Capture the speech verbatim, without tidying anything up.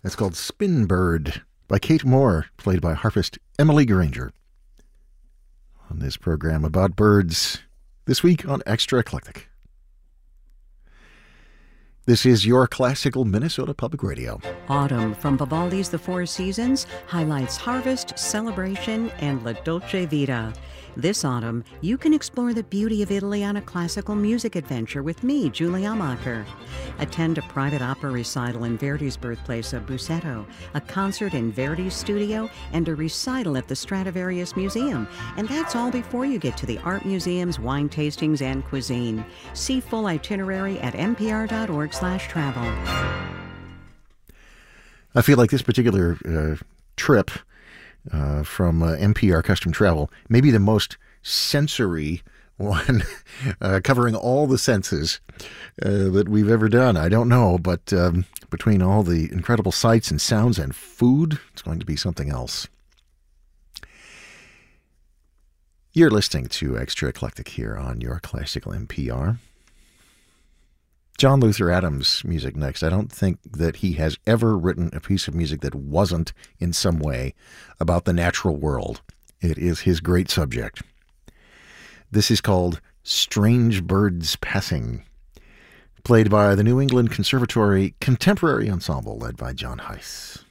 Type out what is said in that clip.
That's called Spin Bird by Kate Moore, played by harpist Emily Granger. On this program about birds, this week on Extra Eclectic. This is your classical Minnesota Public Radio. Autumn from Vivaldi's The Four Seasons highlights harvest, celebration, and La Dolce Vita. This autumn, you can explore the beauty of Italy on a classical music adventure with me, Julie Amacher. Attend a private opera recital in Verdi's birthplace of Busseto, a concert in Verdi's studio, and a recital at the Stradivarius Museum. And that's all before you get to the art museums, wine tastings, and cuisine. See full itinerary at n p r dot org slash travel. I feel like this particular uh, trip uh, from uh, N P R Custom Travel may be the most sensory one, uh, covering all the senses uh, that we've ever done. I don't know, but um, between all the incredible sights and sounds and food, it's going to be something else. You're listening to Extra Eclectic here on your classical N P R. John Luther Adams music next. I don't think that he has ever written a piece of music that wasn't in some way about the natural world. It is his great subject. This is called Strange Birds Passing, played by the New England Conservatory Contemporary Ensemble led by John Heiss.